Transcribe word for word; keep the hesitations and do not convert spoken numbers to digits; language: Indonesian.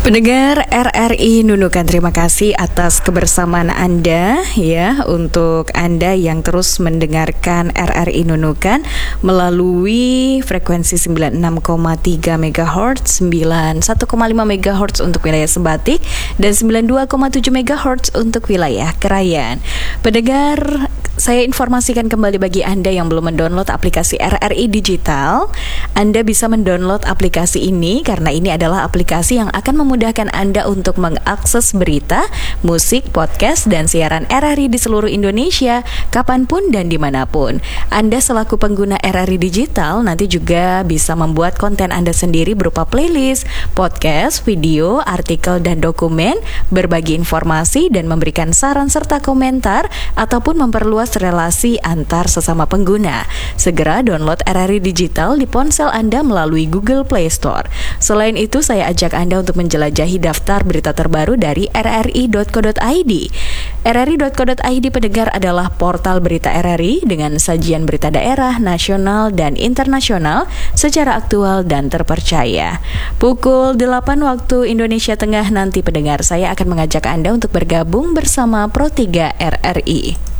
Pendengar R R I Nunukan, terima kasih atas kebersamaan Anda ya, untuk Anda yang terus mendengarkan R R I Nunukan melalui frekuensi sembilan puluh enam koma tiga megahertz, sembilan puluh satu koma lima megahertz untuk wilayah Sebatik, dan sembilan puluh dua koma tujuh megahertz untuk wilayah Krayan. Pendengar, saya informasikan kembali bagi Anda yang belum mendownload aplikasi R R I Digital, Anda bisa mendownload aplikasi ini karena ini adalah aplikasi yang akan memudahkan memudahkan Anda untuk mengakses berita, musik, podcast, dan siaran R R I di seluruh Indonesia, kapanpun dan dimanapun. Anda selaku pengguna R R I Digital nanti juga bisa membuat konten Anda sendiri berupa playlist, podcast, video, artikel, dan dokumen, berbagi informasi, dan memberikan saran serta komentar, ataupun memperluas relasi antar sesama pengguna. Segera download R R I Digital di ponsel Anda melalui Google Play Store. Selain itu, saya ajak Anda untuk menjelaskan jelajahi daftar berita terbaru dari r r i dot co dot i d. r r i dot co dot i d pendengar adalah portal berita R R I dengan sajian berita daerah, nasional, dan internasional secara aktual dan terpercaya. Pukul delapan waktu Indonesia Tengah nanti pendengar, saya akan mengajak Anda untuk bergabung bersama Pro tiga R R I.